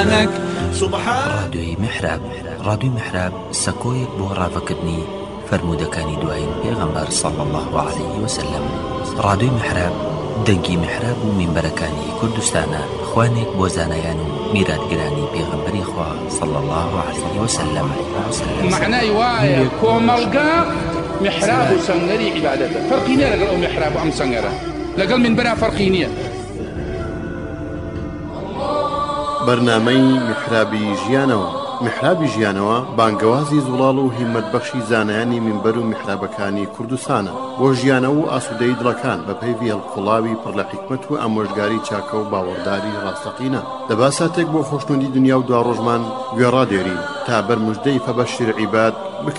سبحانك رادیۆی محراب ڕادیۆی محراب سەکۆیەک بۆ ڕاوەکردنی فرمودەکانی دوایین پێغەمبەر صلی الله عليه وسلم. ڕادیۆی محراب دەنگی محراب و مینبەرەکانی کوردستانە، خوانێک بۆ زانایان و میراتگرانی پێغەمبەری خوا صلی الله عليه وسلم. معنای وایە کۆمەڵگا محراب و سەنگەری عیبادەتە، فەرقی نییە لەگەڵ ئەو محراب و ئەم سەنگەرە، لەگەڵ مینبەرە فەرقی نییە. بەرنامەی محرابی ژیانەوە. محرابی ژیانەوە بانگەوازی زوڵاڵ و هیممەتبەخشی زانایانی مینبەر و محرابەکانی کوردستانە بۆ ژیانەوە و ئاسوودەی دڵەکان بە پەیوی هەڵقوڵاوی پڕ لە حیکمەت و ئامۆژگاری چاکە و باوەڕداری ڕاستەقینە. لە باساتێک بۆ خۆشنودی دنیا و دوا ڕۆژمان گوێڕادێرین تا بەرموژدەی فەبەشیر عیباد